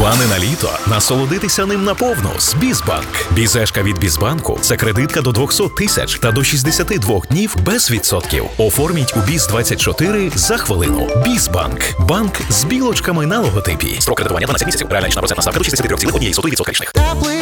Плани на літо? Насолодитися ним наповну з Бізбанк. Бізешка від Бізбанку – це кредитка до 200 тисяч та до 62 днів без відсотків. Оформіть у Біз-24 за хвилину. Бізбанк. Банк з білочками на логотипі. Строк кредитування 12 місяців. Реальна річна процентна ставка до 63,1% річних.